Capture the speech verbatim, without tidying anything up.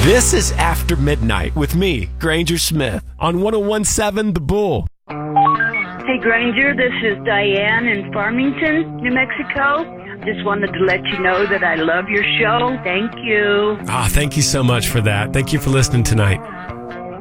This is After Midnight with me, Granger Smith, on one oh one point seven The Bull. Hey, Granger, this is Diane in Farmington, New Mexico. Just wanted to let you know that I love your show. Thank you. Ah, thank you so much for that. Thank you for listening tonight.